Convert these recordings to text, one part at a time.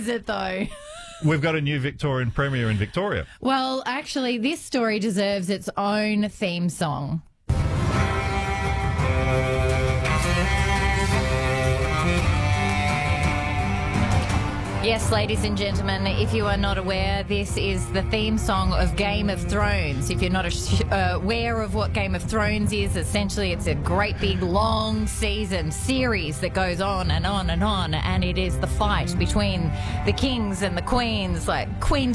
deserves it, though. We've got a new Victorian Premier in Victoria. Well, actually, this story deserves its own theme song. Yes, ladies and gentlemen, if you are not aware, this is the theme song of Game of Thrones. If you're not aware of what Game of Thrones is, essentially it's a great big long season series that goes on and on and on, and it is the fight between the kings and the queens, like Queen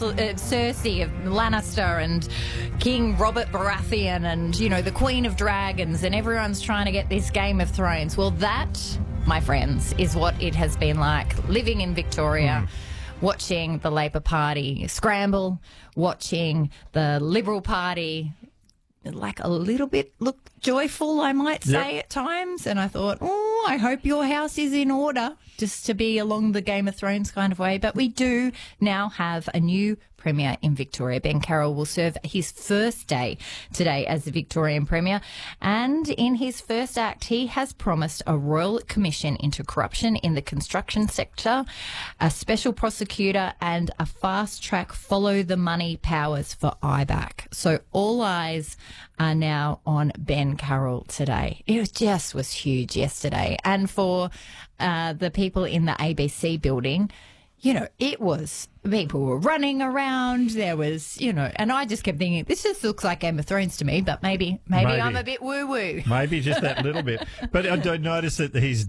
Cersei of Lannister and King Robert Baratheon and, you know, the Queen of Dragons, and everyone's trying to get this Game of Thrones. Well, that, my friends, is what it has been like living in Victoria, watching the Labor Party scramble, watching the Liberal Party like a little bit look joyful, I might say, at times. And I thought, oh, I hope your house is in order, just to be along the Game of Thrones kind of way. But we do now have a new Premier in Victoria. Ben Carroll will serve his first day today as the Victorian Premier. And in his first act, he has promised a royal commission into corruption in the construction sector, a special prosecutor, and a fast-track follow-the-money powers for IBAC. So all eyes are now on Ben Carroll today. It just was huge yesterday. And for the people in the ABC building, you know, it was, people were running around, there was, you know, and I just kept thinking, this just looks like Game of Thrones to me, but maybe I'm a bit woo-woo. Maybe just that little bit. But I don't notice that he's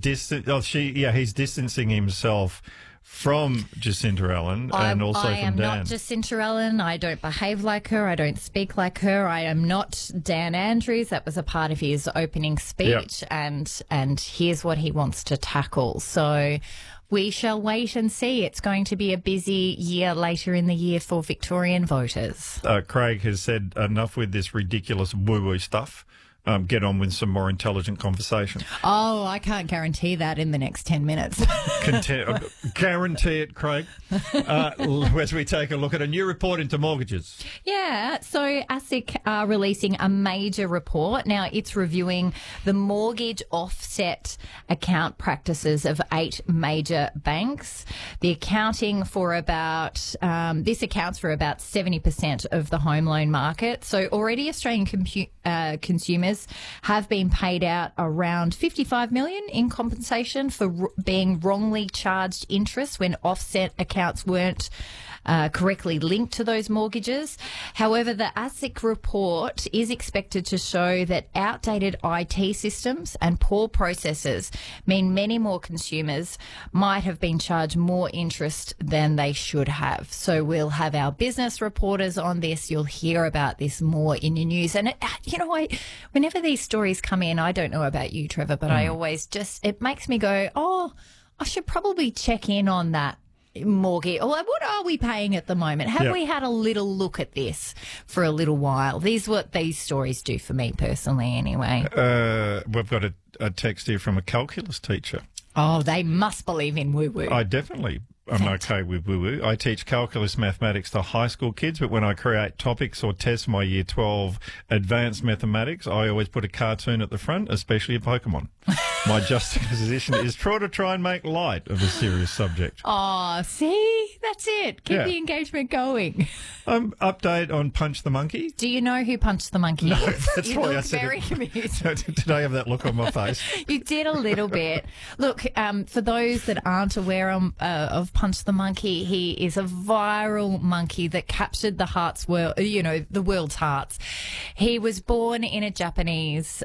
he's distancing himself from Jacinta Allen and also from Dan. I am not Jacinta Allen. I don't behave like her. I don't speak like her. I am not Dan Andrews. That was a part of his opening speech, and here's what he wants to tackle. So we shall wait and see. It's going to be a busy year later in the year for Victorian voters. Craig has said enough with this ridiculous woo-woo stuff. Get on with some more intelligent conversation. Oh, I can't guarantee that in the next 10 minutes. Guarantee it, Craig. As we take a look at a new report into mortgages. Yeah, so ASIC are releasing a major report. Now, it's reviewing the mortgage offset account practices of 8 major banks. The accounting for this accounts for about 70% of the home loan market. So already Australian consumers have been paid out around $55 million in compensation for being wrongly charged interest when offset accounts weren't correctly linked to those mortgages. However, the ASIC report is expected to show that outdated IT systems and poor processes mean many more consumers might have been charged more interest than they should have. So we'll have our business reporters on this. You'll hear about this more in your news. And, whenever these stories come in, I don't know about you, Trevor, but I always it makes me go, oh, I should probably check in on that mortgage. What are we paying at the moment? Have we had a little look at this for a little while? These what these stories do for me personally anyway. We've got a text here from a calculus teacher. Oh, they must believe in woo-woo. I definitely am okay with woo-woo. I teach calculus mathematics to high school kids, but when I create topics or test my year 12 advanced mathematics, I always put a cartoon at the front, especially a Pokemon. My juxtaposition is to try and make light of a serious subject. Oh, see? That's it. Keep the engagement going. Update on Punch the Monkey. Do you know who Punched the Monkey No, is? that's why I said very confused. Did I have that look on my face? You did a little bit. Look, for those that aren't aware of Punch the Monkey, he is a viral monkey that captured the the world's hearts. He was born in a Japanese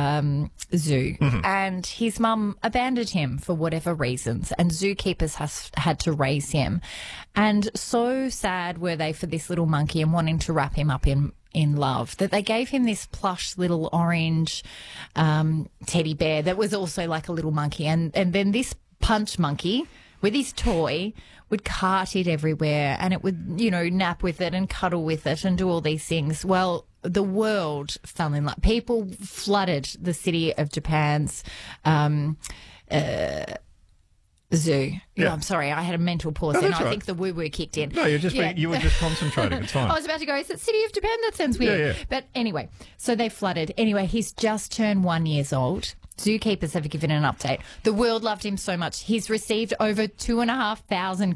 zoo, and his mum abandoned him for whatever reasons, and zookeepers had to raise him. And so sad were they for this little monkey and wanting to wrap him up in love that they gave him this plush little orange teddy bear that was also like a little monkey. And then this Punch monkey with his toy would cart it everywhere, and it would, nap with it and cuddle with it and do all these things. Well, the world fell in love. People flooded the city of Japan's zoo. Yeah. I'm sorry, I had a mental pause then. I think the woo-woo kicked in. No, you were just concentrating. It's fine. I was about to go, is it City of Japan? That sounds weird. Yeah. But anyway, so they flooded. Anyway, he's just turned 1 year old. Zookeepers have given an update. The world loved him so much. He's received over 2,500